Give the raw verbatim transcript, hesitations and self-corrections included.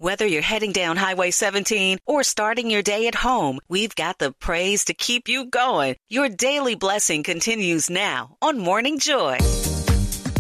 Whether you're heading down Highway seventeen or starting your day at home, we've got the praise to keep you going. Your daily blessing continues now on Morning Joy.